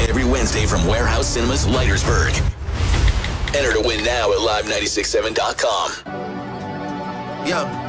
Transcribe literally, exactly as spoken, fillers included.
every Wednesday from Warehouse Cinemas, Leitersburg. Enter to win now at live nine six seven dot com. Yeah.